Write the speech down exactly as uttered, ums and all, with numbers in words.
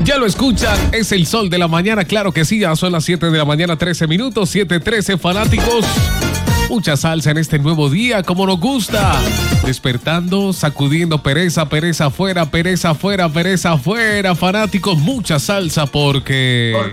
Ya lo escuchan, es el sol de la mañana, claro que sí, ya son las siete de la mañana, trece minutos, siete trece fanáticos. Mucha salsa en este nuevo día, como nos gusta. Despertando, sacudiendo pereza, pereza afuera, pereza afuera, pereza afuera, fanáticos, mucha salsa porque...